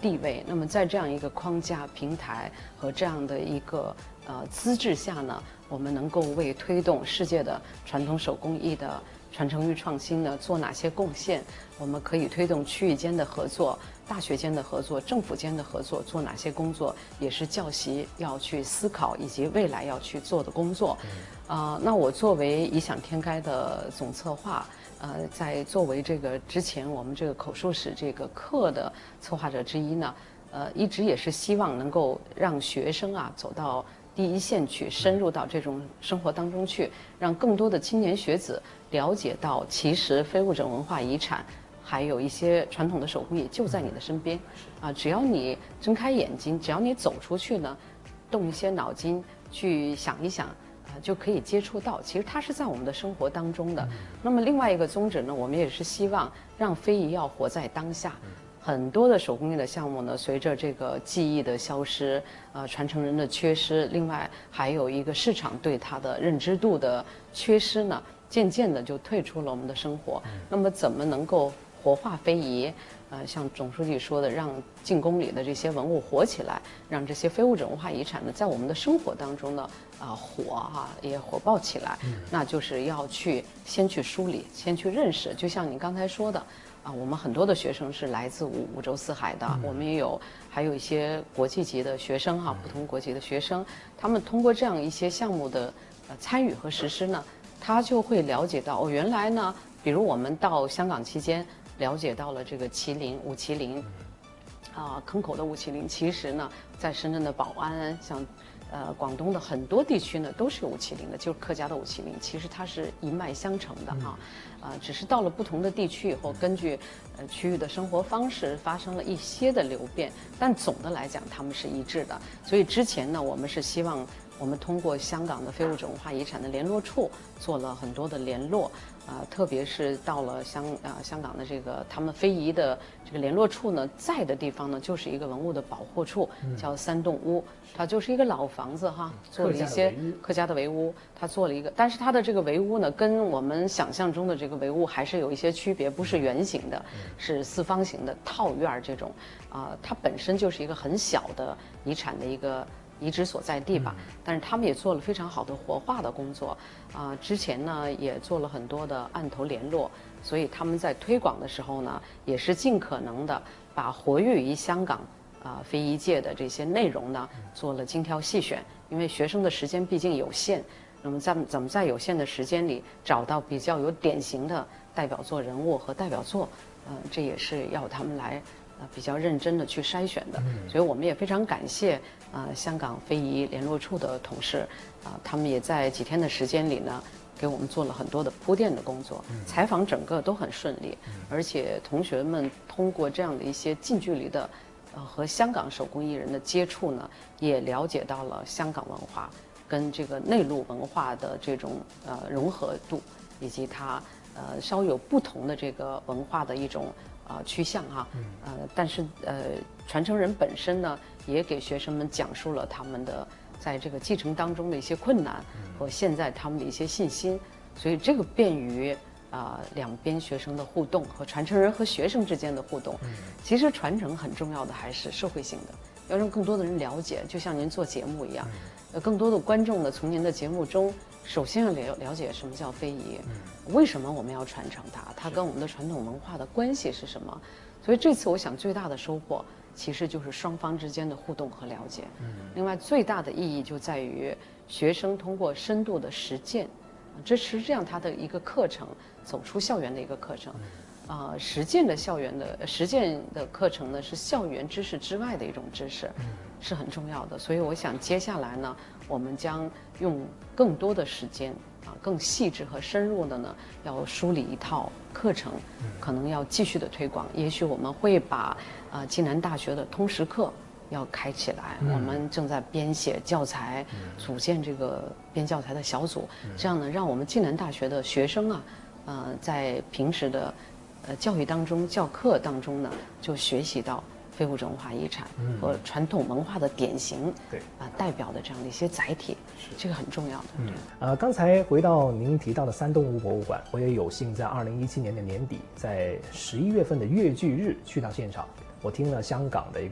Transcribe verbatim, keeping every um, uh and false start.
地位。那么在这样一个框架、平台和这样的一个呃资质下呢，我们能够为推动世界的传统手工艺的传承与创新呢做哪些贡献？我们可以推动区域间的合作、大学间的合作、政府间的合作做哪些工作，也是教习要去思考以及未来要去做的工作。啊、呃，那我作为异想天开的总策划，呃，在作为这个之前我们这个口述史这个课的策划者之一呢，呃，一直也是希望能够让学生啊走到第一线去，深入到这种生活当中去，让更多的青年学子了解到，其实非物质文化遗产，还有一些传统的手工艺就在你的身边，啊，只要你睁开眼睛，只要你走出去呢，动一些脑筋去想一想，啊，就可以接触到。其实它是在我们的生活当中的。那么另外一个宗旨呢，我们也是希望让非遗要活在当下。很多的手工艺的项目呢，随着这个技艺的消失，呃，传承人的缺失，另外还有一个市场对它的认知度的缺失呢，渐渐的就退出了我们的生活。那么怎么能够活化非遗？呃，像总书记说的，让进宫里的这些文物活起来，让这些非物质文化遗产呢，在我们的生活当中呢，啊、呃、火啊也火爆起来。那就是要去先去梳理，先去认识。就像你刚才说的。啊，我们很多的学生是来自五五洲四海的，嗯、我们也有还有一些国际级的学生哈、啊，不同国籍的学生，他们通过这样一些项目的呃参与和实施呢，他就会了解到哦，原来呢，比如我们到香港期间了解到了这个麒麟五麒麟，啊、呃，坑口的五麒麟，其实呢，在深圳的宝安，像呃广东的很多地区呢，都是有五麒麟的，就是客家的五麒麟，其实它是一脉相承的哈。啊、呃，只是到了不同的地区以后，根据呃区域的生活方式发生了一些的流变，但总的来讲他们是一致的。所以之前呢，我们是希望我们通过香港的非物质文化遗产的联络处做了很多的联络，啊、呃，特别是到了香啊、呃、香港的这个他们非遗的这个联络处呢，在的地方呢，就是一个文物的保护处，叫三洞屋，它就是一个老房子哈，做了一些客家的围屋，它做了一个，但是它的这个围屋呢，跟我们想象中的这个围屋还是有一些区别，不是圆形的，是四方形的套院这种，啊、呃，它本身就是一个很小的遗产的一个遗址所在地吧，但是他们也做了非常好的活化的工作，啊、呃，之前呢也做了很多的案头联络，所以他们在推广的时候呢，也是尽可能的把活跃于香港啊、呃、非遗界的这些内容呢做了精挑细选，因为学生的时间毕竟有限。那么在怎么在有限的时间里找到比较有典型的代表作人物和代表作，呃，这也是要他们来呃比较认真的去筛选的。所以我们也非常感谢呃香港非遗联络处的同事啊、呃，他们也在几天的时间里呢，给我们做了很多的铺垫的工作，采访整个都很顺利，而且同学们通过这样的一些近距离的呃和香港手工艺人的接触呢，也了解到了香港文化跟这个内陆文化的这种呃融合度，以及它呃稍有不同的这个文化的一种呃趋向哈、啊，呃，但是呃传承人本身呢，也给学生们讲述了他们的在这个继承当中的一些困难和现在他们的一些信心，所以这个便于啊、呃、两边学生的互动和传承人和学生之间的互动。其实传承很重要的还是社会性的，要让更多的人了解，就像您做节目一样。呃，更多的观众呢，从您的节目中，首先要了了解什么叫非遗，为什么我们要传承它，它跟我们的传统文化的关系是什么？所以这次我想最大的收获，其实就是双方之间的互动和了解。另外最大的意义就在于学生通过深度的实践，这实际上它的一个课程，走出校园的一个课程。啊、呃，实践的校园的实践的课程呢，是校园知识之外的一种知识，是很重要的。所以我想接下来呢，我们将用更多的时间啊，更细致和深入的呢，要梳理一套课程，可能要继续的推广。也许我们会把啊、呃、暨南大学的通识课要开起来，我们正在编写教材，组建这个编教材的小组，这样呢，让我们暨南大学的学生啊，呃，在平时的呃，教育当中、教课当中呢，就学习到非物质文化遗产和传统文化的典型，对啊、呃，代表的这样的一些载体，这个很重要的。 嗯，呃，刚才回到您提到的三洞屋博物馆，我也有幸在二零一七年的年底，在十一月份的粤剧日去到现场，我听了香港的一个